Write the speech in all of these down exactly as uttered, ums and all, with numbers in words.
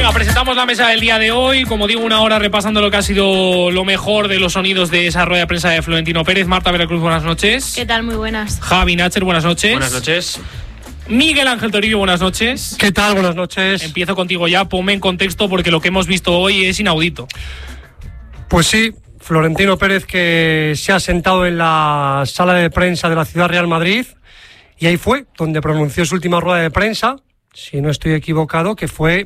Venga, presentamos la mesa del día de hoy. Como digo, una hora repasando lo que ha sido lo mejor de los sonidos de esa rueda de prensa de Florentino Pérez. Marta Veracruz, buenas noches. ¿Qué tal? Muy buenas. Javi Nacher, buenas noches. Buenas noches. Miguel Ángel Toribio, buenas noches. ¿Qué tal? Buenas noches. Empiezo contigo ya, ponme en contexto porque lo que hemos visto hoy es inaudito. Pues sí, Florentino Pérez, que se ha sentado en la sala de prensa de la Ciudad Real Madrid, y ahí fue donde pronunció su última rueda de prensa, si no estoy equivocado, que fue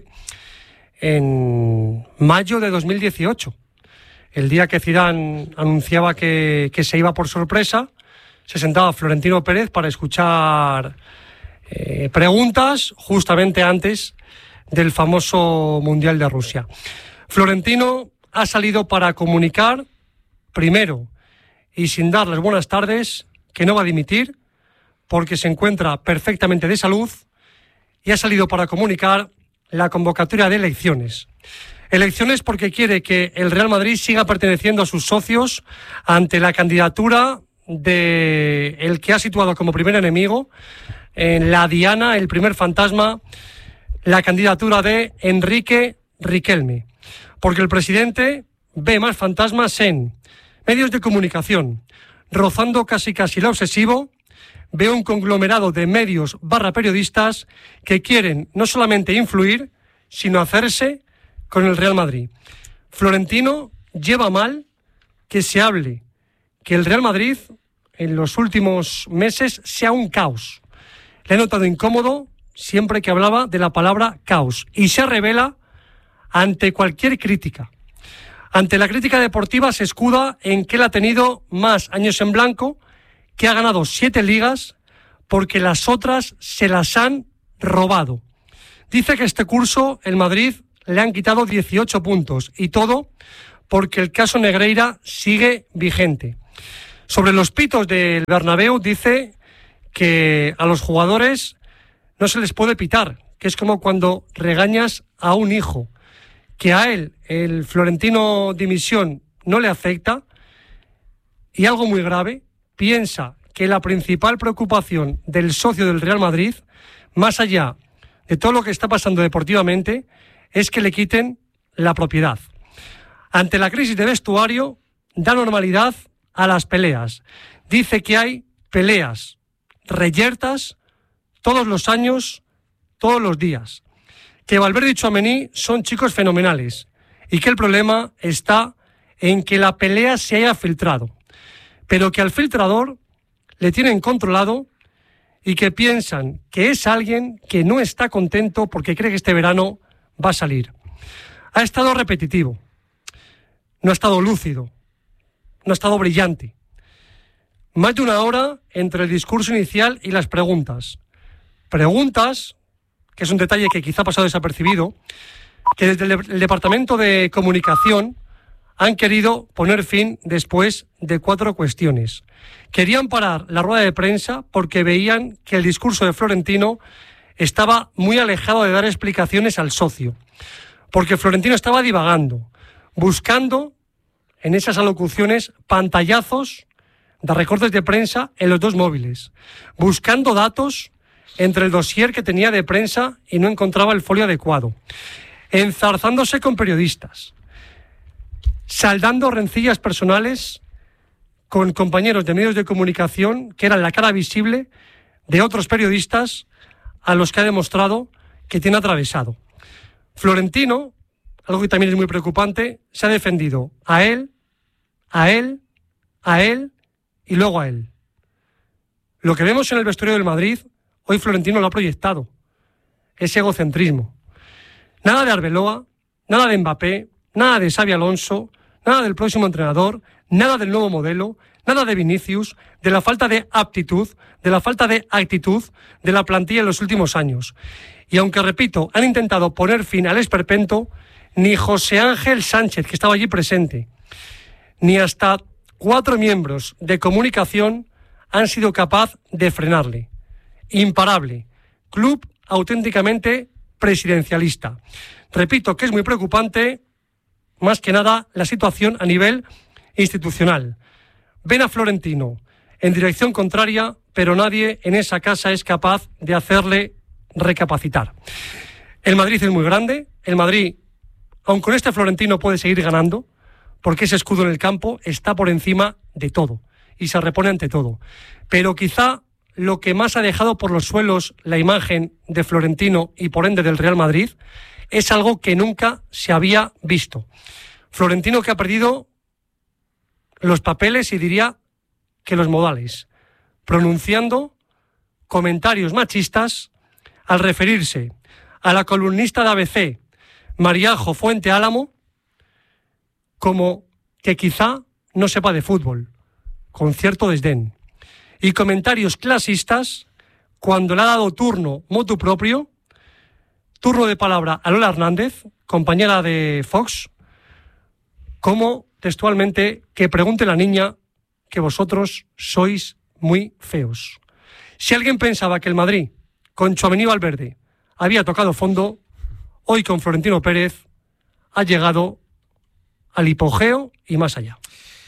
en mayo de dos mil dieciocho. El día que Zidane anunciaba que, que se iba por sorpresa, se sentaba Florentino Pérez para escuchar eh, preguntas justamente antes del famoso Mundial de Rusia. Florentino ha salido para comunicar, primero, y sin dar las buenas tardes, que no va a dimitir, porque se encuentra perfectamente de salud, y ha salido para comunicar la convocatoria de elecciones. Elecciones porque quiere que el Real Madrid siga perteneciendo a sus socios ante la candidatura de el que ha situado como primer enemigo en la diana, el primer fantasma, la candidatura de Enrique Riquelme. Porque el presidente ve más fantasmas en medios de comunicación, rozando casi casi lo obsesivo. Ve un conglomerado de medios barra periodistas que quieren no solamente influir, sino hacerse con el Real Madrid. Florentino lleva mal que se hable que el Real Madrid en los últimos meses sea un caos. Le he notado incómodo siempre que hablaba de la palabra caos y se revela ante cualquier crítica. Ante la crítica deportiva se escuda en que él ha tenido más años en blanco, que ha ganado siete ligas porque las otras se las han robado. Dice que este curso el Madrid le han quitado dieciocho puntos y todo porque el caso Negreira sigue vigente. Sobre los pitos del Bernabéu dice que a los jugadores no se les puede pitar, que es como cuando regañas a un hijo, que a él el Florentino dimisión no le afecta, y algo muy grave, piensa que la principal preocupación del socio del Real Madrid, más allá de todo lo que está pasando deportivamente, es que le quiten la propiedad. Ante la crisis de vestuario, da normalidad a las peleas. Dice que hay peleas reyertas todos los años, todos los días. Que Valverde y Tchouaméni son chicos fenomenales y que el problema está en que la pelea se haya filtrado, pero que al filtrador le tienen controlado y que piensan que es alguien que no está contento porque cree que este verano va a salir. Ha estado repetitivo, no ha estado lúcido, no ha estado brillante. Más de una hora entre el discurso inicial y las preguntas. Preguntas, que es un detalle que quizá ha pasado desapercibido, que desde el Departamento de Comunicación han querido poner fin después de cuatro cuestiones. Querían parar la rueda de prensa porque veían que el discurso de Florentino estaba muy alejado de dar explicaciones al socio. Porque Florentino estaba divagando, buscando en esas alocuciones pantallazos de recortes de prensa en los dos móviles, buscando datos entre el dossier que tenía de prensa y no encontraba el folio adecuado, enzarzándose con periodistas, saldando rencillas personales con compañeros de medios de comunicación que eran la cara visible de otros periodistas a los que ha demostrado que tiene atravesado. Florentino, algo que también es muy preocupante, se ha defendido a él, a él, a él y luego a él. Lo que vemos en el vestuario del Madrid, hoy Florentino lo ha proyectado. Es egocentrismo. Nada de Arbeloa, nada de Mbappé, nada de Xabi Alonso, nada del próximo entrenador, nada del nuevo modelo, nada de Vinicius, de la falta de aptitud, de la falta de actitud de la plantilla en los últimos años. Y aunque, repito, han intentado poner fin al esperpento, ni José Ángel Sánchez, que estaba allí presente, ni hasta cuatro miembros de comunicación han sido capaz de frenarle. Imparable. Club auténticamente presidencialista. Repito que es muy preocupante, más que nada, la situación a nivel institucional. Ven a Florentino en dirección contraria, pero nadie en esa casa es capaz de hacerle recapacitar. El Madrid es muy grande, el Madrid, aun con este Florentino, puede seguir ganando, porque ese escudo en el campo está por encima de todo y se repone ante todo. Pero quizá lo que más ha dejado por los suelos la imagen de Florentino y por ende del Real Madrid es algo que nunca se había visto. Florentino que ha perdido los papeles y diría que los modales, pronunciando comentarios machistas al referirse a la columnista de A B C, Mariajo Fuente Álamo, como que quizá no sepa de fútbol, con cierto desdén, y comentarios clasistas cuando le ha dado turno motu propio, turno de palabra a Lola Hernández, compañera de Fox, como textualmente que pregunte la niña que vosotros sois muy feos. Si alguien pensaba que el Madrid, con Tchouaméni y Valverde, había tocado fondo, hoy con Florentino Pérez ha llegado al hipogeo y más allá.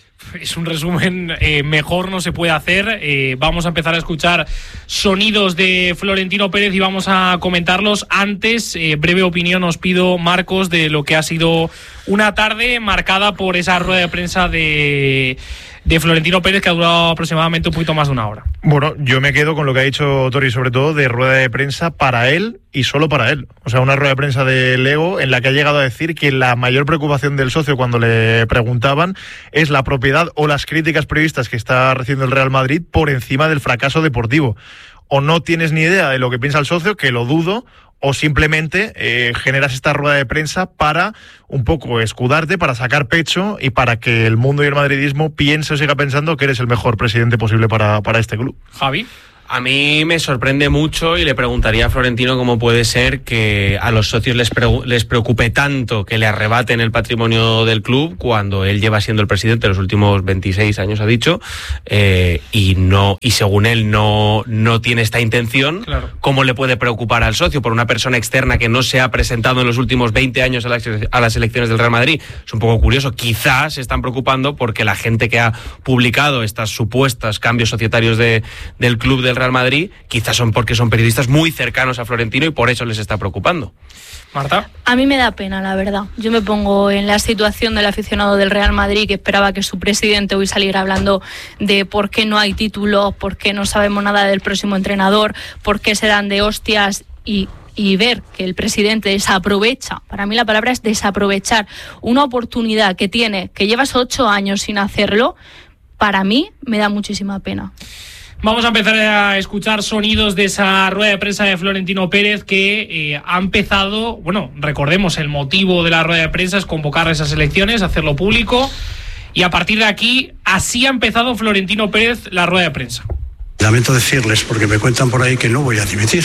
Es un resumen, eh, mejor no se puede hacer. Eh, vamos a empezar a escuchar sonidos de Florentino Pérez y vamos a comentarlos. Antes, eh, breve opinión os pido, Marcos, de lo que ha sido una tarde marcada por esa rueda de prensa de, de Florentino Pérez, que ha durado aproximadamente un poquito más de una hora. Bueno, yo me quedo con lo que ha dicho Tori, sobre todo de rueda de prensa para él y solo para él. O sea, una rueda de prensa de Lego en la que ha llegado a decir que la mayor preocupación del socio cuando le preguntaban es la propiedad o las críticas periodistas que está recibiendo el Real Madrid por encima del fracaso deportivo. O no tienes ni idea de lo que piensa el socio, que lo dudo, o simplemente eh, generas esta rueda de prensa para un poco escudarte, para sacar pecho y para que el mundo y el madridismo piense o siga pensando que eres el mejor presidente posible para, para este club. Javi. A mí me sorprende mucho y le preguntaría a Florentino cómo puede ser que a los socios les, pre- les preocupe tanto que le arrebaten el patrimonio del club cuando él lleva siendo el presidente los últimos veintiséis años, ha dicho, eh, y no y según él no, no tiene esta intención. Claro. ¿Cómo le puede preocupar al socio por una persona externa que no se ha presentado en los últimos veinte años a las, a las elecciones del Real Madrid? Es un poco curioso. Quizás se están preocupando porque la gente que ha publicado estas supuestas cambios societarios de, del club del Real Madrid, quizás son porque son periodistas muy cercanos a Florentino y por eso les está preocupando. Marta. A mí me da pena, la verdad. Yo me pongo en la situación del aficionado del Real Madrid que esperaba que su presidente hoy saliera hablando de por qué no hay títulos, por qué no sabemos nada del próximo entrenador, por qué se dan de hostias y y ver que el presidente desaprovecha, para mí la palabra es desaprovechar, una oportunidad que tiene, que llevas ocho años sin hacerlo, para mí me da muchísima pena. Vamos a empezar a escuchar sonidos de esa rueda de prensa de Florentino Pérez que eh, ha empezado, bueno, recordemos, el motivo de la rueda de prensa es convocar esas elecciones, hacerlo público, y a partir de aquí, así ha empezado Florentino Pérez la rueda de prensa. Lamento decirles, porque me cuentan por ahí que no voy a dimitir,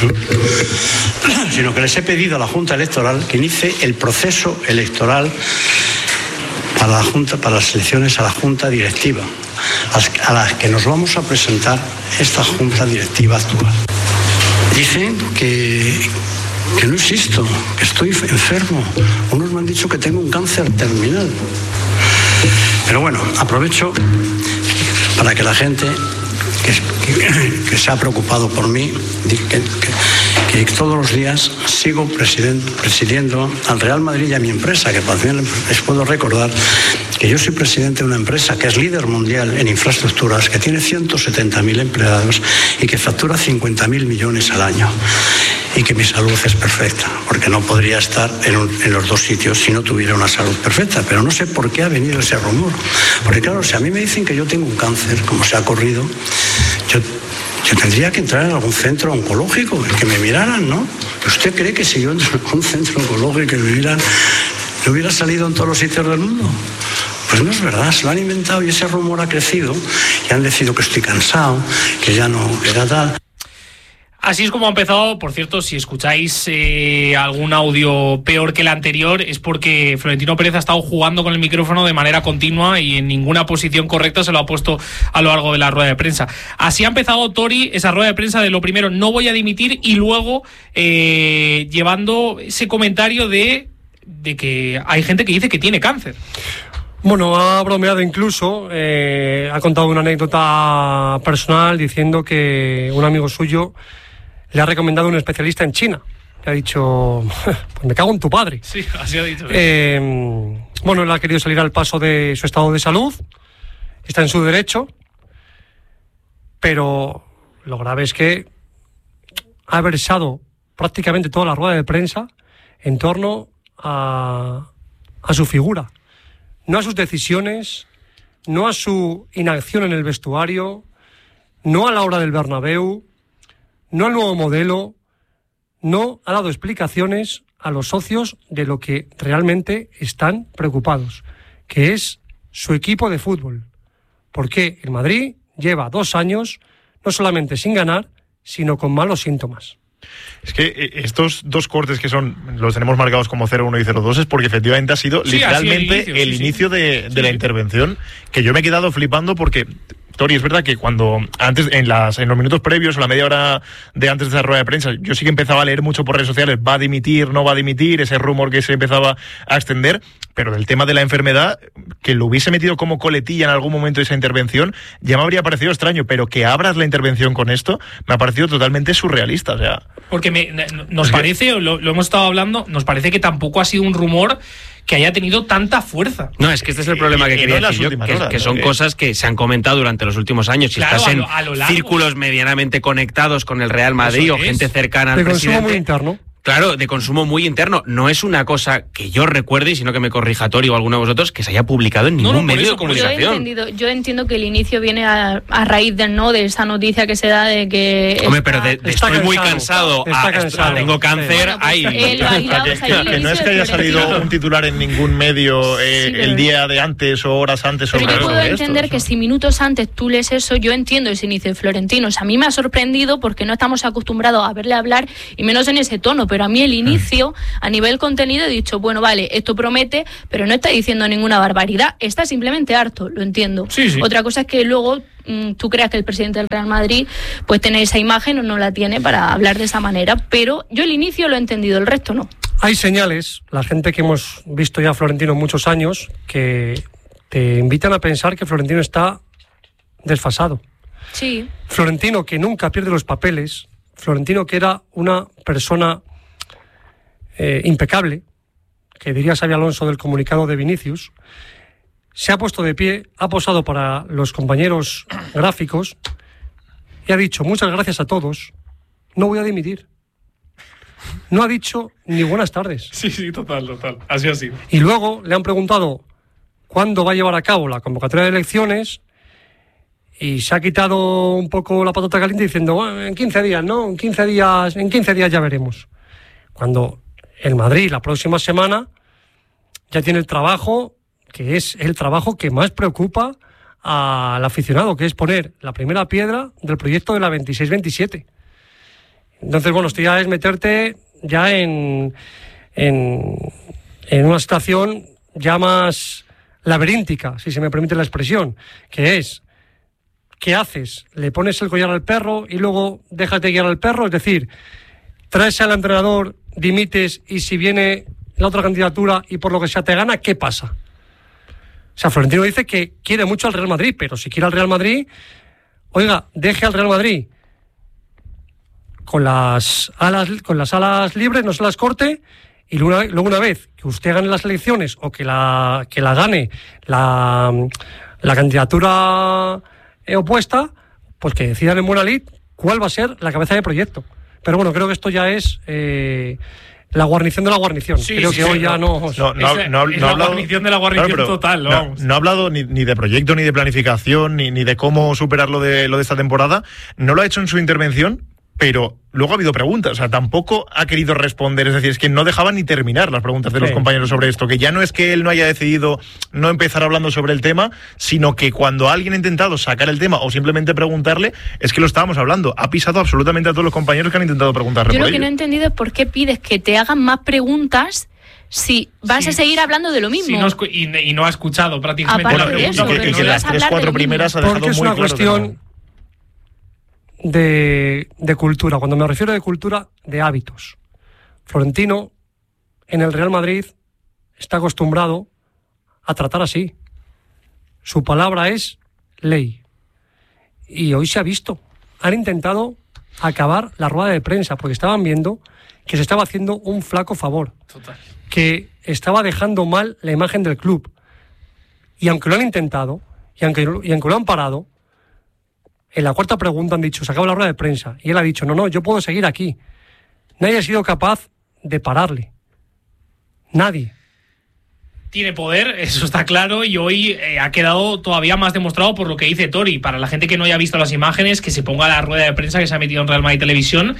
sino que les he pedido a la Junta Electoral que inicie el proceso electoral para la Junta, para las elecciones a la Junta Directiva, a las que nos vamos a presentar esta Junta Directiva actual. Dicen que, que no existo, que estoy enfermo. Unos me han dicho que tengo un cáncer terminal. Pero bueno, aprovecho para que la gente que, que, que se ha preocupado por mí, que, que, que todos los días sigo presidiendo al Real Madrid y a mi empresa, que también les puedo recordar que yo soy presidente de una empresa que es líder mundial en infraestructuras, que tiene ciento setenta mil empleados y que factura cincuenta mil millones al año. Y que mi salud es perfecta, porque no podría estar en, un, en los dos sitios si no tuviera una salud perfecta. Pero no sé por qué ha venido ese rumor. Porque claro, si a mí me dicen que yo tengo un cáncer, como se ha corrido, yo, yo tendría que entrar en algún centro oncológico, en que me miraran, ¿no? ¿Usted cree que si yo entro en un centro oncológico y que me miran, no hubiera salido en todos los sitios del mundo? Pues no es verdad, se lo han inventado y ese rumor ha crecido y han decidido que estoy cansado, que ya no era tal. Así es como ha empezado. Por cierto, si escucháis eh, algún audio peor que el anterior, es porque Florentino Pérez ha estado jugando con el micrófono de manera continua y en ninguna posición correcta se lo ha puesto a lo largo de la rueda de prensa. Así ha empezado Tori esa rueda de prensa de lo primero, no voy a dimitir, y luego eh, llevando ese comentario de, de que hay gente que dice que tiene cáncer. Bueno, ha bromeado incluso, eh, ha contado una anécdota personal diciendo que un amigo suyo le ha recomendado un especialista en China Le ha dicho, pues me cago en tu padre. Sí, así ha dicho. Eh, bueno, él ha querido salir al paso de su estado de salud, está en su derecho, pero lo grave es que ha versado prácticamente toda la rueda de prensa en torno a, a su figura, no a sus decisiones, no a su inacción en el vestuario, no a la hora del Bernabéu, no al nuevo modelo. No ha dado explicaciones a los socios de lo que realmente están preocupados, que es su equipo de fútbol. Porque el Madrid lleva dos años no solamente sin ganar, sino con malos síntomas. Es que estos dos cortes que son, los tenemos marcados como cero uno y cero dos, es porque efectivamente ha sido sí, literalmente el inicio, el sí, inicio sí. de, de sí, la sí. intervención, que yo me he quedado flipando porque... Tori, es verdad que cuando antes en las en los minutos previos o la media hora de antes de esa rueda de prensa, yo sí que empezaba a leer mucho por redes sociales, va a dimitir, no va a dimitir, ese rumor que se empezaba a extender, pero del tema de la enfermedad, que lo hubiese metido como coletilla en algún momento de esa intervención, ya me habría parecido extraño, pero que abras la intervención con esto, me ha parecido totalmente surrealista, o sea... Porque me, nos parece, que... lo, lo hemos estado hablando, nos parece que tampoco ha sido un rumor que haya tenido tanta fuerza. No, es que este es el problema que quería decir yo, que, horas, que son ¿no? cosas que se han comentado durante los últimos años. Si claro, estás en a lo, a lo círculos medianamente conectados con el Real Madrid o es. gente cercana al presidente... De consumo muy interno. Claro, de consumo muy interno. No es una cosa que yo recuerde, sino que me corrija Tori o alguno de vosotros, que se haya publicado en ningún no, no, medio eso, de comunicación. Yo, he entendido, yo entiendo que el inicio viene a, a raíz del no de esa noticia que se da de que... Hombre, está, pero de, de estoy cansado, muy cansado, está a, cansado. tengo cáncer, bueno, pues, hay... Él, ahí, que, que, que no es que haya salido un titular en ningún medio eh, sí, el día de antes o horas antes sobre Pero yo puedo sobre entender esto, que si minutos antes tú lees eso, yo entiendo ese inicio de Florentino. O sea, a mí me ha sorprendido porque no estamos acostumbrados a verle hablar y menos en ese tono, pero a mí el inicio a nivel contenido he dicho, bueno, vale, esto promete, pero no está diciendo ninguna barbaridad, está simplemente harto, lo entiendo. Sí, sí. Otra cosa es que luego mmm, tú creas que el presidente del Real Madrid pues tiene esa imagen o no la tiene para hablar de esa manera, pero yo el inicio lo he entendido, el resto no. Hay señales, la gente que hemos visto ya a Florentino muchos años, que te invitan a pensar que Florentino está desfasado. Sí. Florentino que nunca pierde los papeles, Florentino que era una persona Eh, impecable, que diría Xabi Alonso del comunicado de Vinicius, se ha puesto de pie, ha posado para los compañeros gráficos y ha dicho muchas gracias a todos, no voy a dimitir. No ha dicho ni buenas tardes. Sí, sí, total, total, así ha sido. Y luego le han preguntado cuándo va a llevar a cabo la convocatoria de elecciones y se ha quitado un poco la patata caliente diciendo, bueno, en quince días, ¿no? En quince días, en quince días ya veremos. Cuando el Madrid la próxima semana ya tiene el trabajo, que es el trabajo que más preocupa al aficionado, que es poner la primera piedra del proyecto de la veintiséis veintisiete. Entonces, bueno, esto ya es meterte ya en, en, en una situación ya más laberíntica, si se me permite la expresión, que es, ¿qué haces? ¿Le pones el collar al perro y luego dejas de guiar al perro? Es decir, traes al entrenador, dimites y si viene la otra candidatura y por lo que sea te gana, ¿qué pasa? O sea, Florentino dice que quiere mucho al Real Madrid, pero si quiere al Real Madrid, oiga, deje al Real Madrid con las alas, con las alas libres, no se las corte, y luego, luego una vez que usted gane las elecciones o que la, que la gane la, la candidatura opuesta, pues que decidan en buena lid cuál va a ser la cabeza de proyecto. Pero bueno, creo que esto ya es eh, la guarnición de la guarnición. Sí, creo sí, que sí, hoy no, ya no... No, no, es, no, no, es no la hablado, guarnición de la guarnición claro, total. No, vamos. no ha hablado ni, ni de proyecto, ni de planificación, ni, ni de cómo superar lo de, lo de esta temporada. No lo ha hecho en su intervención, pero luego ha habido preguntas. O sea, tampoco ha querido responder. Es decir, es que no dejaba ni terminar las preguntas de los sí. compañeros sobre esto. Que ya no es que él no haya decidido no empezar hablando sobre el tema, sino que cuando alguien ha intentado sacar el tema o simplemente preguntarle, es que lo estábamos hablando. Ha pisado absolutamente a todos los compañeros que han intentado preguntarle. Yo por lo que ello. no he entendido es por qué pides que te hagan más preguntas si vas sí. a seguir hablando de lo mismo. Sí, no, y, y no ha escuchado prácticamente Aparte la de pregunta. eso, que, que, que las tres, cuatro primeras ha dejado porque es muy una claro cuestión... que no. De, de cultura. Cuando me refiero de cultura, de hábitos. Florentino en el Real Madrid está acostumbrado a tratar así. Su palabra es ley. Y hoy se ha visto. Han intentado acabar la rueda de prensa, porque estaban viendo que se estaba haciendo un flaco favor. Total. Que estaba dejando mal la imagen del club. Y aunque lo han intentado, y aunque, y aunque lo han parado, en la cuarta pregunta han dicho, se acaba la rueda de prensa. Y él ha dicho, no, no, yo puedo seguir aquí. Nadie ha sido capaz de pararle. Nadie. Tiene poder, eso está claro, y hoy eh, ha quedado todavía más demostrado por lo que dice Tori. Para la gente que no haya visto las imágenes, que se ponga la rueda de prensa que se ha metido en Real Madrid Televisión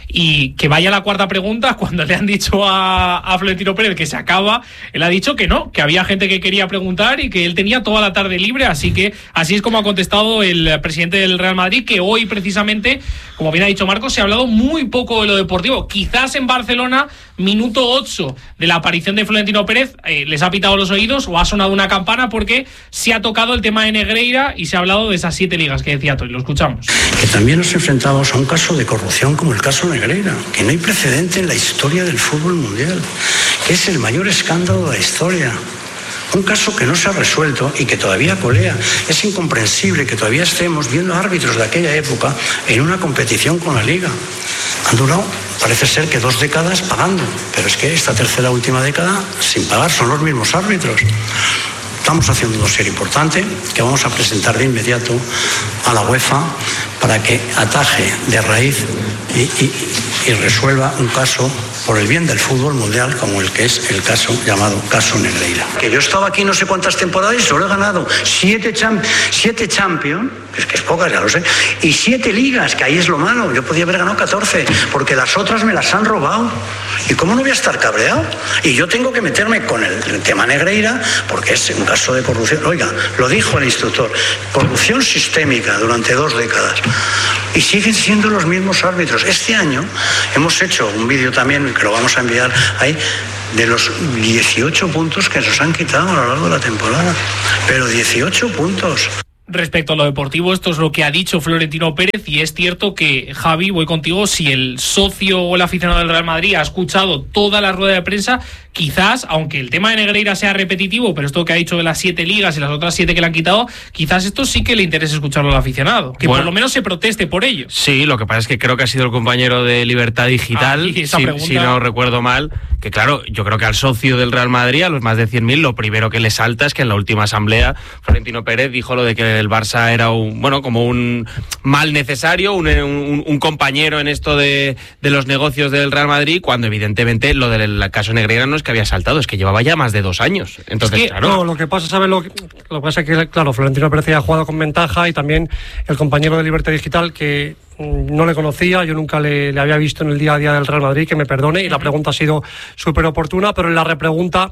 y que vaya a la cuarta pregunta. Cuando le han dicho a, a Florentino Pérez que se acaba, él ha dicho que no, que había gente que quería preguntar y que él tenía toda la tarde libre. Así que así es como ha contestado el presidente del Real Madrid, que hoy precisamente, como bien ha dicho Marcos, se ha hablado muy poco de lo deportivo. Quizás en Barcelona, minuto ocho de la aparición de Florentino Pérez, eh, les ha pitado los oídos o ha sonado una campana, porque se ha tocado el tema de Negreira y se ha hablado de esas siete ligas que decía Tori. Lo escuchamos. Que también nos enfrentamos a un caso de corrupción como el caso Negreira, que no hay precedente en la historia del fútbol mundial, que es el mayor escándalo de la historia. Un caso que no se ha resuelto y que todavía colea. Es incomprensible que todavía estemos viendo árbitros de aquella época en una competición con la Liga. Han durado, parece ser que dos décadas pagando, pero es que esta tercera última década sin pagar son los mismos árbitros. Estamos haciendo un dossier importante que vamos a presentar de inmediato a la UEFA para que ataje de raíz y, y, y resuelva un caso por el bien del fútbol mundial, como el que es el caso llamado caso Negreira. Que yo he estado aquí no sé cuántas temporadas y solo he ganado siete, champ siete Champions, es que es poca, ya lo sé, y siete ligas, que ahí es lo malo. Yo podía haber ganado catorce, porque las otras me las han robado. ¿Y cómo no voy a estar cabreado? Y yo tengo que meterme con el, el tema Negreira, porque es un caso de corrupción. Oiga, lo dijo el instructor, corrupción sistémica durante dos décadas. Y siguen siendo los mismos árbitros. Este año hemos hecho un vídeo también, que lo vamos a enviar ahí, de los dieciocho puntos que nos han quitado a lo largo de la temporada. Pero dieciocho puntos. Respecto a lo deportivo, esto es lo que ha dicho Florentino Pérez, y es cierto que, Javi, voy contigo, si el socio o el aficionado del Real Madrid ha escuchado toda la rueda de prensa, quizás, aunque el tema de Negreira sea repetitivo, pero esto que ha dicho de las siete ligas y las otras siete que le han quitado, quizás esto sí que le interese escucharlo al aficionado, que bueno, por lo menos se proteste por ello. Sí, lo que pasa es que creo que ha sido el compañero de Libertad Digital, ah, esa si, pregunta... si no recuerdo mal, que claro, yo creo que al socio del Real Madrid, a los más de cien mil, lo primero que le salta es que en la última asamblea Florentino Pérez dijo lo de que el Barça era un, bueno, como un mal necesario, un, un, un compañero en esto de, de los negocios del Real Madrid, cuando evidentemente lo del caso Negreira no es que había saltado, es que llevaba ya más de dos años. Entonces, es que, claro. No, lo que pasa, ¿sabes? Lo que, lo que pasa es que, claro, Florentino Pérez ha jugado con ventaja, y también el compañero de Libertad Digital, que no le conocía, yo nunca le, le había visto en el día a día del Real Madrid, que me perdone, y la pregunta ha sido súper oportuna, pero en la repregunta,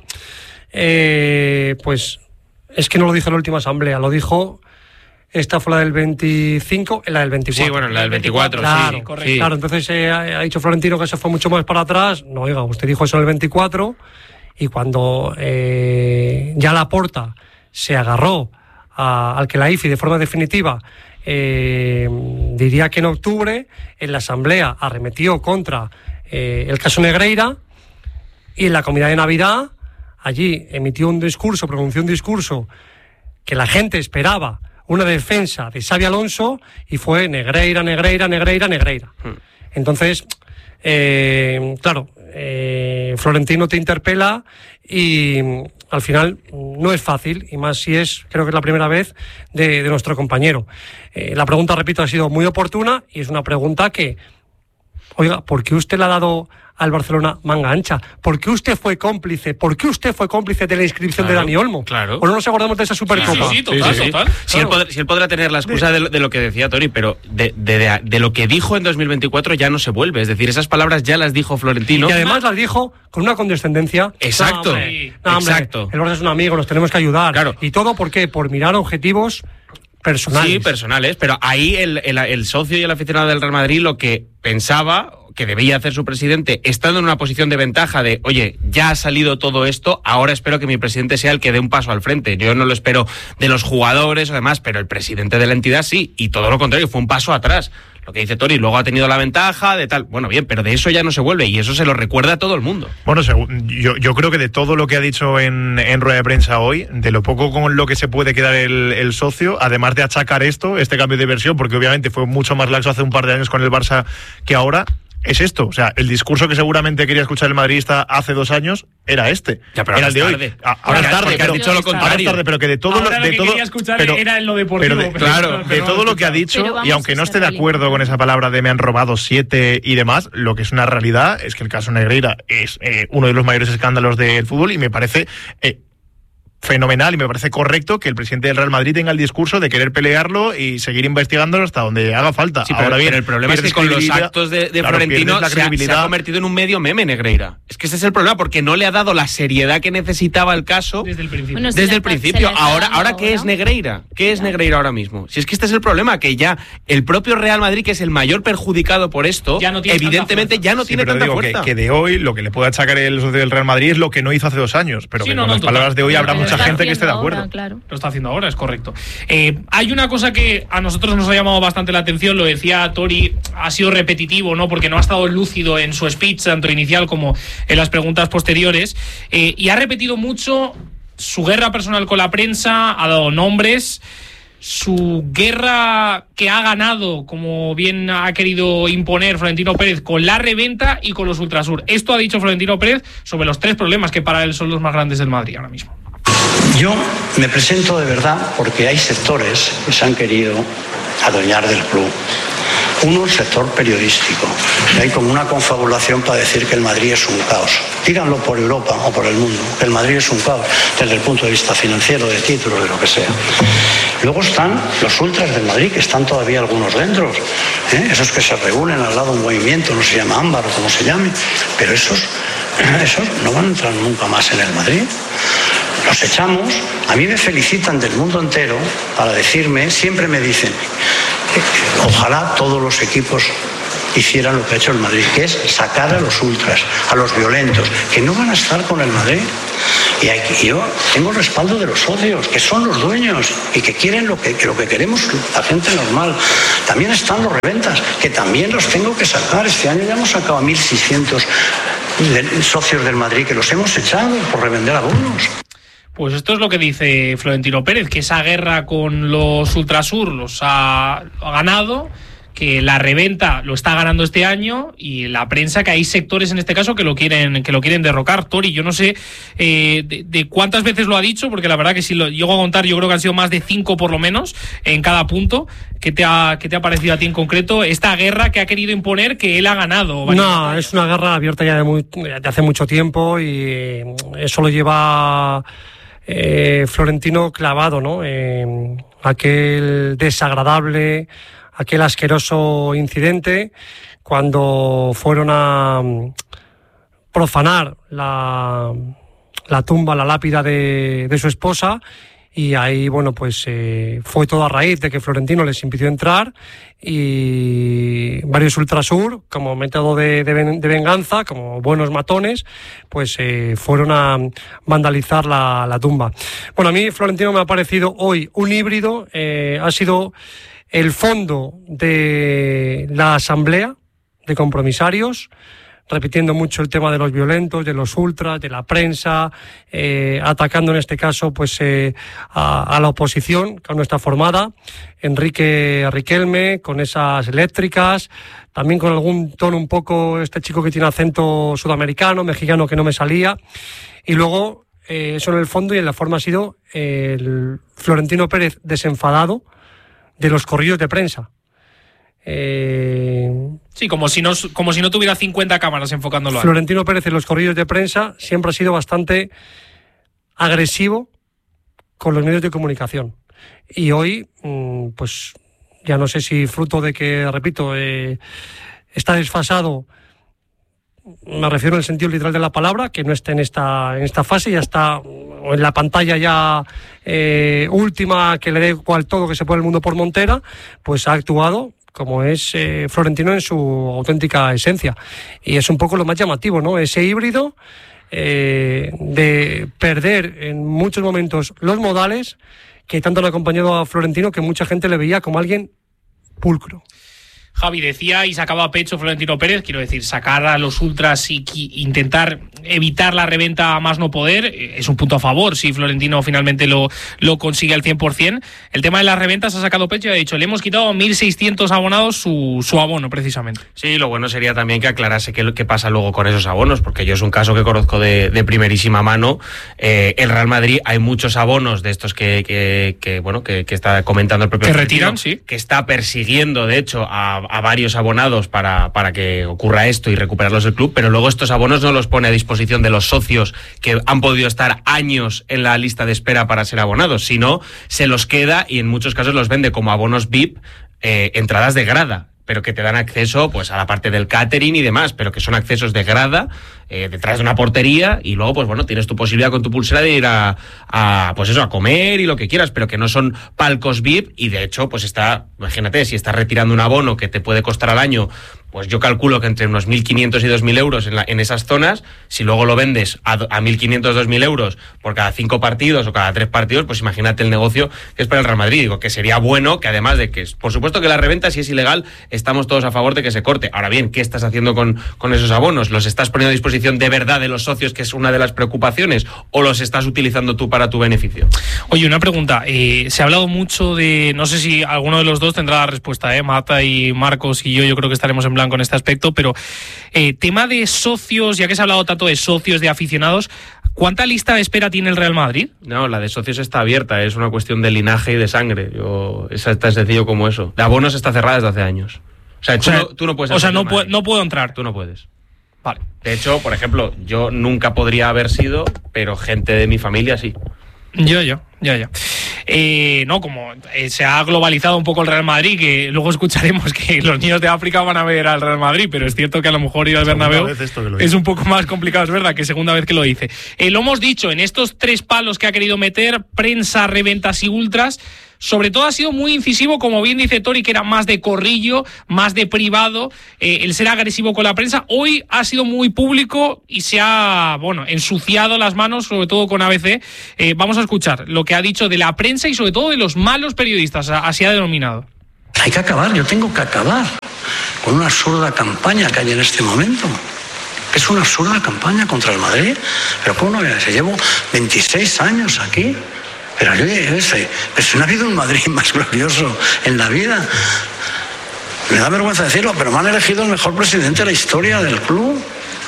eh, pues es que no lo dijo en la última asamblea, lo dijo... Esta fue la del veinticinco, en la del veinticuatro. Sí, bueno, en la del veinticuatro, claro, sí, correcto. Sí. Claro, entonces eh, ha dicho Florentino que se fue mucho más para atrás. No, oiga, usted dijo eso en el veinticuatro, y cuando eh, ya Laporta se agarró a, al que la I F I de forma definitiva, eh, diría que en octubre, en la asamblea arremetió contra eh, el caso Negreira, y en la comida de Navidad, allí emitió un discurso, pronunció un discurso que la gente esperaba, una defensa de Xabi Alonso, y fue Negreira, Negreira, Negreira, Negreira. Hmm. Entonces, eh, claro, eh, Florentino te interpela y al final no es fácil, y más si es, creo que es la primera vez de, de nuestro compañero. Eh, la pregunta, repito, ha sido muy oportuna, y es una pregunta que, oiga, ¿por qué usted le ha dado al Barcelona manga ancha? ¿Por qué usted fue cómplice? ¿Por qué usted fue cómplice de la inscripción claro, de Dani Olmo? Claro. ¿O no nos acordamos de esa Supercopa? Sí, sí, total, sí, sí. total. Si, claro. él podrá, si él podrá tener la excusa de, de lo que decía Tony, pero de, de, de, de lo que dijo en dos mil veinticuatro ya no se vuelve. Es decir, esas palabras ya las dijo Florentino. Y además las dijo con una condescendencia. Exacto. No, hombre, no, hombre, exacto. El Barça es un amigo, nos tenemos que ayudar. Claro. ¿Y todo por qué? Por mirar objetivos personales. Sí, personales, pero ahí el, el, el socio y el aficionado del Real Madrid lo que pensaba que debía hacer su presidente, estando en una posición de ventaja de, oye, ya ha salido todo esto, ahora espero que mi presidente sea el que dé un paso al frente. Yo no lo espero de los jugadores o demás, pero el presidente de la entidad sí, y todo lo contrario, fue un paso atrás. Lo que dice Tori, luego ha tenido la ventaja de tal. Bueno, bien, pero de eso ya no se vuelve y eso se lo recuerda a todo el mundo. Bueno, yo, yo creo que de todo lo que ha dicho en, en rueda de prensa hoy, de lo poco con lo que se puede quedar el, el socio, además de achacar esto, este cambio de versión, porque obviamente fue mucho más laxo hace un par de años con el Barça que ahora, es esto. O sea, el discurso que seguramente quería escuchar el madridista hace dos años era este. Ya, pero era el de hoy. Tarde. A, ahora es tarde, pero, dicho lo contrario. ahora es tarde, pero que de todo ahora lo, de lo que todo, quería escuchar pero, era en lo deportivo. pero de, pero, claro, pero, de pero todo no lo que ha dicho, y aunque no esté de acuerdo con esa palabra de me han robado siete y demás, lo que es una realidad es que el caso Negreira es eh, uno de los mayores escándalos del fútbol y me parece eh, fenomenal y me parece correcto que el presidente del Real Madrid tenga el discurso de querer pelearlo y seguir investigándolo hasta donde haga falta. Sí, pero, ahora bien, pero el problema es que con los actos de, de claro, Florentino la se, ha, se ha convertido en un medio meme Negreira. Es que ese es el problema, porque no le ha dado la seriedad que necesitaba el caso desde el principio. Bueno, desde se el le- principio. se le está Ahora, dando ahora ¿qué ahora? es Negreira? ¿Qué es Negreira ahora mismo? Si es que este es el problema, que ya el propio Real Madrid, que es el mayor perjudicado por esto, Ya no tiene evidentemente tanta ya no Sí, tiene pero tanta digo fuerza. que, que de hoy lo que le puede achacar el socio del Real Madrid es lo que no hizo hace dos años, pero Sí, que no, con no, las total. palabras de hoy Pero habrá lo mucha está gente que esté de haciendo acuerdo. ahora, claro. Lo está haciendo ahora, es correcto. Eh, hay una cosa que a nosotros nos ha llamado bastante la atención, lo decía Tori, ha sido repetitivo, ¿no? Porque no ha estado lúcido en su speech, tanto inicial como en las preguntas posteriores, eh, y ha repetido mucho su guerra personal con la prensa, ha dado nombres, su guerra que ha ganado, como bien ha querido imponer Florentino Pérez, con la reventa y con los Ultrasur. Esto ha dicho Florentino Pérez sobre los tres problemas que para él son los más grandes del Madrid ahora mismo. Yo me presento de verdad porque hay sectores que se han querido adueñar del club. Uno, el sector periodístico. Y hay como una confabulación para decir que el Madrid es un caos. Díganlo por Europa o por el mundo, que el Madrid es un caos desde el punto de vista financiero, de títulos, de lo que sea. Luego están los ultras del Madrid, que están todavía algunos dentro. ¿eh? Esos que se reúnen al lado de un movimiento, no se llama Ámbar o como se llame. Pero esos, esos no van a entrar nunca más en el Madrid. Los echamos, a mí me felicitan del mundo entero para decirme, siempre me dicen, ojalá todos los equipos hicieran lo que ha hecho el Madrid, que es sacar a los ultras, a los violentos, que no van a estar con el Madrid. Y aquí yo tengo el respaldo de los socios, que son los dueños y que quieren lo que, que lo que queremos la gente normal. También están los reventas, que también los tengo que sacar. Este año ya hemos sacado a mil seiscientos de- socios del Madrid, que los hemos echado por revender abonos. Pues esto es lo que dice Florentino Pérez, que esa guerra con los Ultrasur los ha, lo ha ganado, que la reventa lo está ganando este año y la prensa, que hay sectores en este caso que lo quieren que lo quieren derrocar. Tori, yo no sé eh, de, de cuántas veces lo ha dicho, porque la verdad que si lo llego a contar yo creo que han sido más de cinco por lo menos en cada punto. ¿Qué te ha, qué te ha parecido a ti en concreto esta guerra que ha querido imponer, que él ha ganado? No, es una guerra abierta ya de, muy, de hace mucho tiempo y eso lo lleva eh, Florentino clavado, ¿no? Eh, aquel desagradable, aquel asqueroso incidente cuando fueron a profanar la, la tumba, la lápida de, de su esposa. Y ahí, bueno, pues eh, fue todo a raíz de que Florentino les impidió entrar y varios Ultrasur, como método de, de, de venganza, como buenos matones, pues eh, fueron a vandalizar la, la tumba. Bueno, a mí Florentino me ha parecido hoy un híbrido, eh, ha sido el fondo de la asamblea de compromisarios, repitiendo mucho el tema de los violentos, de los ultras, de la prensa, eh, atacando en este caso pues eh, a, a la oposición, que aún no está formada, Enrique Riquelme, con esas eléctricas, también con algún tono un poco, este chico que tiene acento sudamericano, mexicano, que no me salía, y luego eh, eso en el fondo, y en la forma ha sido el Florentino Pérez desenfadado de los corrillos de prensa. Eh, Sí, como si no como si no tuviera cincuenta cámaras enfocándolo a él. Florentino Pérez en los corrillos de prensa siempre ha sido bastante agresivo con los medios de comunicación. Y hoy, pues ya no sé si fruto de que, repito, eh, está desfasado, me refiero en el sentido literal de la palabra, que no esté en esta, en esta fase, ya está o en la pantalla ya eh, última, que le dé igual todo, que se pone el mundo por montera, pues ha actuado como es eh, Florentino en su auténtica esencia. Y es un poco lo más llamativo, ¿no? Ese híbrido eh, de perder en muchos momentos los modales que tanto han acompañado a Florentino, que mucha gente le veía como alguien pulcro. Javi, decía y sacaba a pecho Florentino Pérez, quiero decir, sacar a los ultras y intentar evitar la reventa a más no poder, es un punto a favor si Florentino finalmente lo, lo consigue al cien por ciento. El tema de las reventas ha sacado pecho y ha dicho, le hemos quitado a mil seiscientos abonados su, su abono, precisamente. Sí, lo bueno sería también que aclarase qué, qué pasa luego con esos abonos, porque yo es un caso que conozco de, de primerísima mano. Eh, el Real Madrid, hay muchos abonos de estos que, que, que bueno, que, que está comentando el propio que retiran, sí, que está persiguiendo, de hecho, a, a varios abonados para, para que ocurra esto y recuperarlos del club, pero luego estos abonos no los pone a disposición de los socios que han podido estar años en la lista de espera para ser abonados, sino se los queda y en muchos casos los vende como abonos V I P, eh, entradas de grada, pero que te dan acceso pues a la parte del catering y demás, pero que son accesos de grada eh, detrás de una portería y luego pues bueno, tienes tu posibilidad con tu pulsera de ir a, a pues eso, a comer y lo que quieras, pero que no son palcos V I P y de hecho pues está, imagínate, si estás retirando un abono que te puede costar al año, pues yo calculo que entre unos mil quinientos y dos mil euros en, la, en esas zonas, si luego lo vendes a, a mil quinientos, dos mil euros por cada cinco partidos o cada tres partidos, pues imagínate el negocio que es para el Real Madrid. Digo, que sería bueno que además de que, por supuesto que la reventa, si es ilegal, estamos todos a favor de que se corte. Ahora bien, ¿qué estás haciendo con, con esos abonos? ¿Los estás poniendo a disposición de verdad de los socios, que es una de las preocupaciones, o los estás utilizando tú para tu beneficio? Oye, una pregunta. Eh, se ha hablado mucho de, no sé si alguno de los dos tendrá la respuesta, ¿eh? Mata y Marcos y yo, yo creo que estaremos en blanco en este aspecto, pero eh, tema de socios, ya que se ha hablado tanto de socios, de aficionados, ¿cuánta lista de espera tiene el Real Madrid? No, la de socios está abierta, es una cuestión de linaje y de sangre. Yo, es tan sencillo como eso. De abonos está cerrada desde hace años. O sea, o tú, sea, no, tú no puedes... O sea, no, pu- no puedo entrar. Tú no puedes. Vale. De hecho, por ejemplo, yo nunca podría haber sido, pero gente de mi familia sí. Yo, yo, ya, ya. Eh, no, como eh, se ha globalizado un poco el Real Madrid, que luego escucharemos que los niños de África van a ver al Real Madrid, pero es cierto que a lo mejor ir al Bernabéu es un poco más complicado, es verdad, que segunda vez que lo dice. Eh, lo hemos dicho, en estos tres palos que ha querido meter, prensa, reventas y ultras, sobre todo ha sido muy incisivo, como bien dice Tori, que era más de corrillo, más de privado, eh, el ser agresivo con la prensa. Hoy ha sido muy público y se ha, bueno, ensuciado las manos, sobre todo con A B C. Eh, vamos a escuchar lo que ha dicho de la prensa y sobre todo de los malos periodistas, así ha denominado. Hay que acabar, yo tengo que acabar con una absurda campaña que hay en este momento. Es una absurda campaña contra el Madrid. Pero ¿cómo no? Se llevo veintiséis años aquí. Pero yo ese, pero si no ha habido un Madrid más glorioso en la vida. Me da vergüenza decirlo, pero me han elegido el mejor presidente de la historia del club.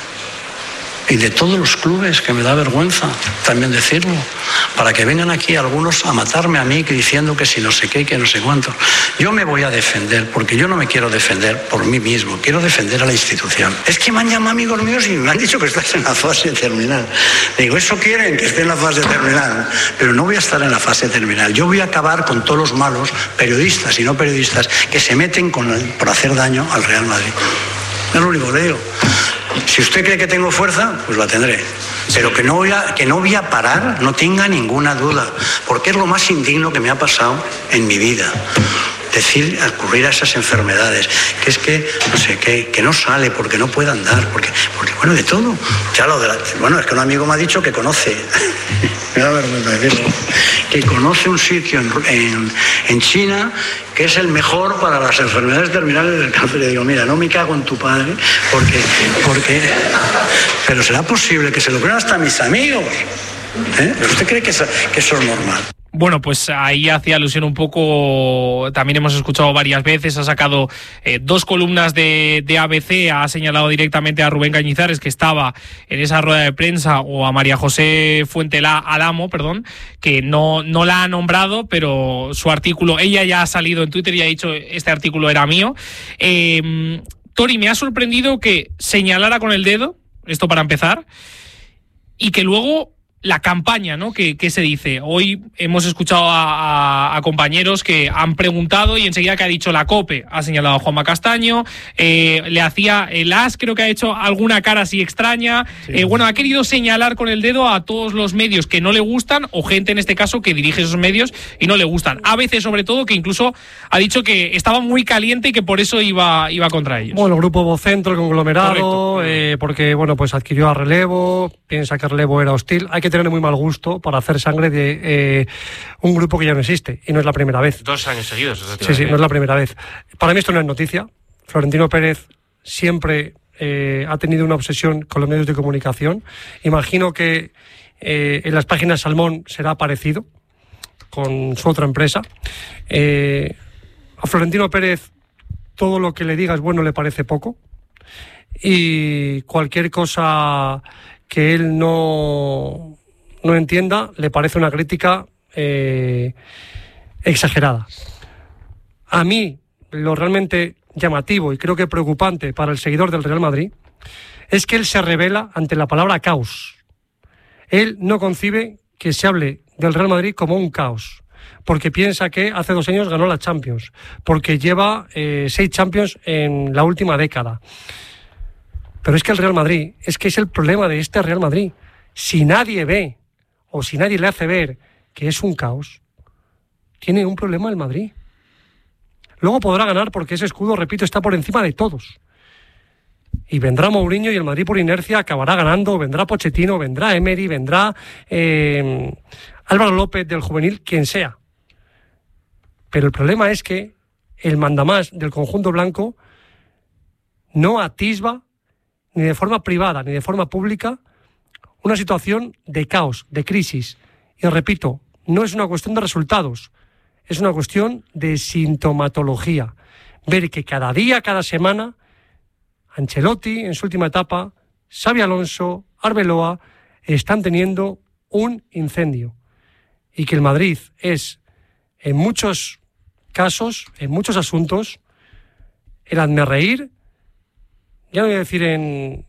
Y de todos los clubes, que me da vergüenza también decirlo, para que vengan aquí algunos a matarme a mí diciendo que si no sé qué y que no sé cuánto. Yo me voy a defender, porque yo no me quiero defender por mí mismo, quiero defender a la institución. Es que me han llamado amigos míos y me han dicho que estás en la fase terminal. Digo, eso quieren, que esté en la fase terminal, pero no voy a estar en la fase terminal. Yo voy a acabar con todos los malos, periodistas y no periodistas, que se meten con el, por hacer daño al Real Madrid. Es lo único que le digo. Si usted cree que tengo fuerza, pues la tendré. Pero que no voy a, que no voy a parar, no tenga ninguna duda, porque es lo más indigno que me ha pasado en mi vida. Decir, ocurrir a esas enfermedades, que es que, no sé, que, que no sale porque no puede andar, porque, porque bueno, de todo. Ya lo de la, bueno, es que un amigo me ha dicho que conoce, me da vergüenza decirlo, que conoce un sitio en, en, en China que es el mejor para las enfermedades terminales del cáncer. Y digo, mira, no me cago en tu padre, porque, porque, pero será posible que se lo crean hasta mis amigos. ¿Eh? ¿Pero usted cree que eso, que eso es normal? Bueno, pues ahí hacía alusión un poco, también hemos escuchado varias veces, ha sacado eh, dos columnas de, de A B C, ha señalado directamente a Rubén Cañizares, que estaba en esa rueda de prensa, o a María José Fuentelá Alamo, perdón, que no, no la ha nombrado, pero su artículo, ella ya ha salido en Twitter y ha dicho, este artículo era mío. Eh, Tori, me ha sorprendido que señalara con el dedo, esto para empezar, y que luego la campaña, ¿no? Que, que se dice. Hoy hemos escuchado a, a, a compañeros que han preguntado y enseguida que ha dicho la COPE, ha señalado a Juanma Castaño, eh, le hacía el As, creo que ha hecho alguna cara así extraña. Sí. Eh, bueno, ha querido señalar con el dedo a todos los medios que no le gustan, o gente en este caso que dirige esos medios y no le gustan. A veces, sobre todo, que incluso ha dicho que estaba muy caliente y que por eso iba, iba contra ellos. Bueno, el grupo Vocentro, el conglomerado, eh, porque bueno, pues adquirió a Relevo, piensa que Relevo era hostil. Hay que tener muy mal gusto para hacer sangre de eh, un grupo que ya no existe, y no es la primera vez. Dos años seguidos. Sí, sí, no es la primera vez. Para mí esto no es noticia. Florentino Pérez siempre eh, ha tenido una obsesión con los medios de comunicación. Imagino que eh, en las páginas Salmón será parecido con su otra empresa. Eh, a Florentino Pérez todo lo que le digas bueno le parece poco, y cualquier cosa que él no, no entienda le parece una crítica eh, exagerada. A mí lo realmente llamativo y creo que preocupante para el seguidor del Real Madrid es que él se revela ante la palabra caos. Él no concibe que se hable del Real Madrid como un caos, porque piensa que hace dos años ganó la Champions, porque lleva eh, seis Champions en la última década. Pero es que el Real Madrid, es que es el problema de este Real Madrid. Si nadie ve, o si nadie le hace ver que es un caos, tiene un problema el Madrid. Luego podrá ganar porque ese escudo, repito, está por encima de todos. Y vendrá Mourinho y el Madrid por inercia acabará ganando, vendrá Pochettino, vendrá Emery, vendrá eh, Álvaro López del juvenil, quien sea. Pero el problema es que el mandamás del conjunto blanco no atisba ni de forma privada ni de forma pública una situación de caos, de crisis. Y repito, no es una cuestión de resultados, es una cuestión de sintomatología. Ver que cada día, cada semana, Ancelotti en su última etapa, Xabi Alonso, Arbeloa, están teniendo un incendio. Y que el Madrid es, en muchos casos, en muchos asuntos, el hazmerreír, ya no voy a decir en,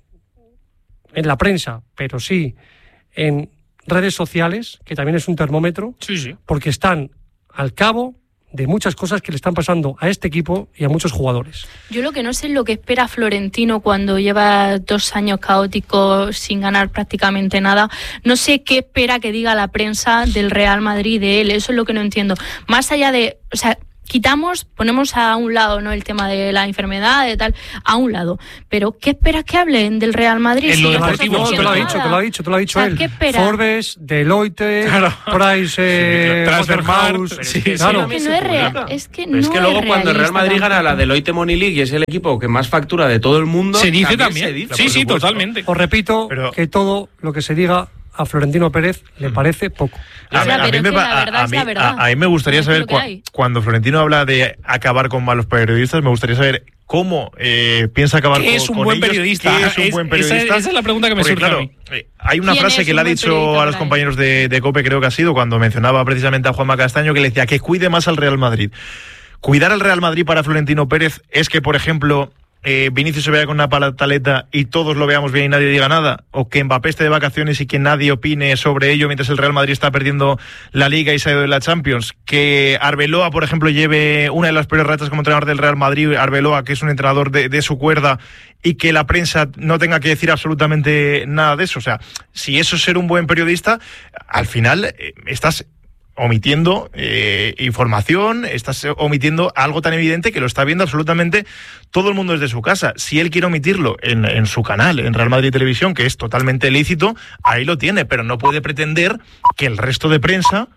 en la prensa, pero sí en redes sociales, que también es un termómetro, sí, sí. porque están al cabo de muchas cosas que le están pasando a este equipo y a muchos jugadores. Yo lo que no sé es lo que espera Florentino cuando lleva dos años caóticos sin ganar prácticamente nada. No sé qué espera que diga la prensa del Real Madrid de él, eso es lo que no entiendo. Más allá de, o sea, quitamos, ponemos a un lado, ¿no?, el tema de la enfermedad, de tal, a un lado. Pero ¿qué esperas que hablen del Real Madrid? En si lo no deportivo, estás No, te lo ha haciendo dicho, nada? te lo ha dicho, te lo ha dicho O sea, él. ¿qué espera? Forbes, Deloitte, Claro. Price, eh, Sí, Transfermarkt, Waterhouse, sí, sí. claro. Es que no es real, es que no es que luego es cuando el Real realista Madrid gana la tampoco. Deloitte Money League y es el equipo que más factura de todo el mundo, Se dice también. se dice, sí, por sí, supuesto. totalmente. Os repito Pero- que todo lo que se diga a Florentino Pérez le parece poco. O sea, A mí- a pero mí es me que pa- la verdad a- a es mí- la verdad. a- a mí me gustaría Es saber lo que cua- hay. cuando Florentino habla de acabar con malos periodistas, me gustaría saber cómo eh, piensa acabar ¿Qué con, es un con buen ellos, periodista? ¿Qué es un Es- buen esa- periodista? esa es la pregunta que me Porque, surge a claro, mí. eh, hay una ¿Quién frase es que un le ha buen dicho periodista a por los ahí? compañeros de, de COPE, creo que ha sido cuando mencionaba precisamente a Juanma Castaño, que le decía que cuide más al Real Madrid. Cuidar al Real Madrid para Florentino Pérez es que, por ejemplo, eh, Vinicius se vea con una pataleta y todos lo veamos bien y nadie diga nada, o que Mbappé esté de vacaciones y que nadie opine sobre ello mientras el Real Madrid está perdiendo la Liga y se ha ido de la Champions, que Arbeloa, por ejemplo, lleve una de las peores rachas como entrenador del Real Madrid, Arbeloa, que es un entrenador de, de su cuerda, y que la prensa no tenga que decir absolutamente nada de eso. O sea, si eso es ser un buen periodista, al final eh, estás omitiendo eh, información, estás omitiendo algo tan evidente que lo está viendo absolutamente todo el mundo desde su casa. Si él quiere omitirlo en, en su canal, en Real Madrid Televisión, que es totalmente lícito, ahí lo tiene, pero no puede pretender que el resto de prensa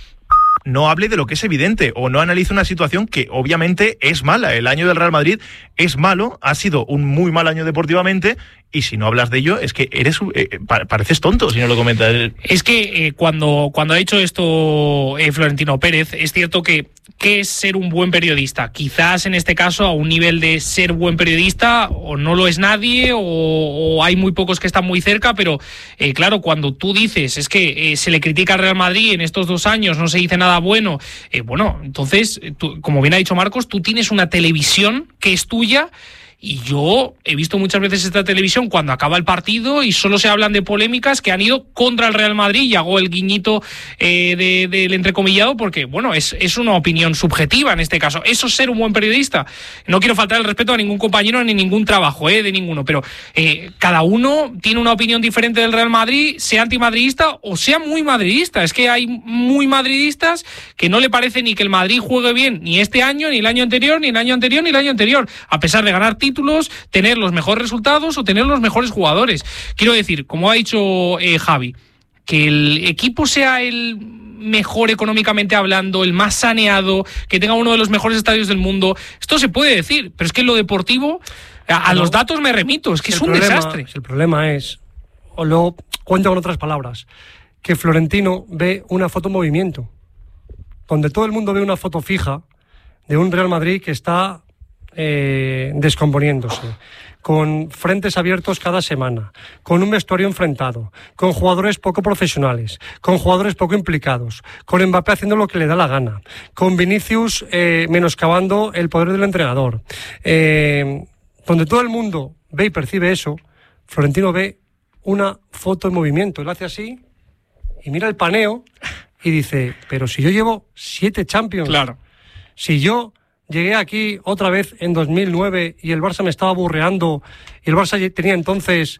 no hable de lo que es evidente o no analice una situación que obviamente es mala. El año del Real Madrid es malo, ha sido un muy mal año deportivamente, y si no hablas de ello es que eres eh, pareces tonto si no lo comentas. Es que eh, cuando, cuando ha dicho esto eh, Florentino Pérez, es cierto que ¿qué es ser un buen periodista? Quizás en este caso a un nivel de ser buen periodista o no lo es nadie o, o hay muy pocos que están muy cerca, pero eh, claro, cuando tú dices es que eh, se le critica al Real Madrid en estos dos años, no se dice nada bueno, eh, bueno, entonces, tú, como bien ha dicho Marcos, tú tienes una televisión que es tuya. Y yo he visto muchas veces esta televisión cuando acaba el partido y solo se hablan de polémicas que han ido contra el Real Madrid, y hago el guiñito eh, de, del entrecomillado porque, bueno, es, es una opinión subjetiva en este caso. Eso es ser un buen periodista. No quiero faltar el respeto a ningún compañero ni ningún trabajo, eh, de ninguno, pero eh, cada uno tiene una opinión diferente del Real Madrid, sea antimadridista o sea muy madridista. Es que hay muy madridistas que no le parece ni que el Madrid juegue bien ni este año, ni el año anterior, ni el año anterior, ni el año anterior, a pesar de ganar títulos, tener los mejores resultados o tener los mejores jugadores. Quiero decir, como ha dicho eh, Javi, que el equipo sea el mejor económicamente hablando, el más saneado, que tenga uno de los mejores estadios del mundo, esto se puede decir, pero es que en lo deportivo, a, a los datos me remito, es que es un problema, desastre. El problema es, o lo cuento con otras palabras, que Florentino ve una foto en movimiento, donde todo el mundo ve una foto fija de un Real Madrid que está eh, descomponiéndose, con frentes abiertos cada semana, con un vestuario enfrentado, con jugadores poco profesionales, con jugadores poco implicados, con Mbappé haciendo lo que le da la gana, con Vinicius eh, menoscabando el poder del entrenador. Eh, donde todo el mundo ve y percibe eso, Florentino ve una foto en movimiento. Él hace así y mira el paneo y dice, pero si yo llevo siete Champions, claro. Si yo llegué aquí otra vez en dos mil nueve y el Barça me estaba burreando y el Barça tenía entonces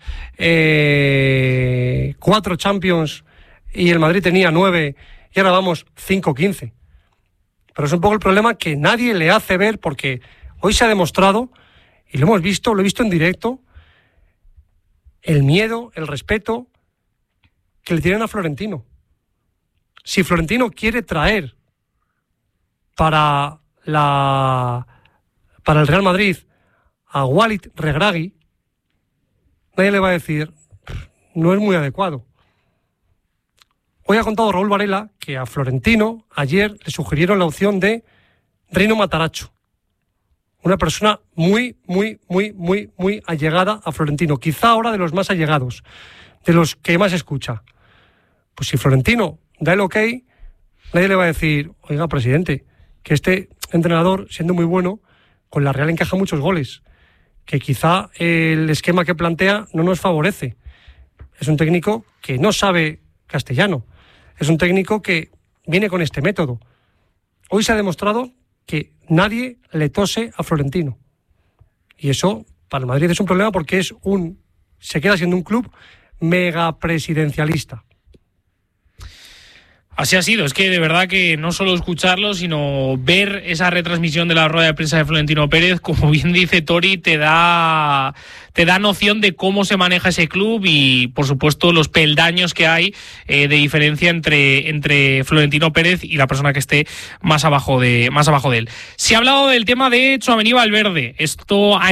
eh, cuatro Champions y el Madrid tenía nueve y ahora vamos cinco quince. Pero es un poco el problema que nadie le hace ver, porque hoy se ha demostrado, y lo hemos visto, lo he visto en directo, el miedo, el respeto que le tienen a Florentino. Si Florentino quiere traer para la para el Real Madrid a Walid Regragui, nadie le va a decir no es muy adecuado. Hoy ha contado Raúl Varela que a Florentino ayer le sugirieron la opción de Rino Matarazzo, una persona muy, muy, muy, muy, muy allegada a Florentino, quizá ahora de los más allegados, de los que más escucha. Pues si Florentino da el ok, nadie le va a decir, oiga, presidente, que este entrenador, siendo muy bueno, con la Real encaja muchos goles, que quizá el esquema que plantea no nos favorece. Es un técnico que no sabe castellano, es un técnico que viene con este método. Hoy se ha demostrado que nadie le tose a Florentino. Y eso para el Madrid es un problema, porque es un se queda siendo un club mega presidencialista. Así ha sido, es que de verdad que no solo escucharlo, sino ver esa retransmisión de la rueda de prensa de Florentino Pérez, como bien dice Tori, te da, te da noción de cómo se maneja ese club y, por supuesto, los peldaños que hay eh, de diferencia entre, entre Florentino Pérez y la persona que esté más abajo de, más abajo de él. Se ha hablado del tema de Tchouaméni Valverde. Esto ha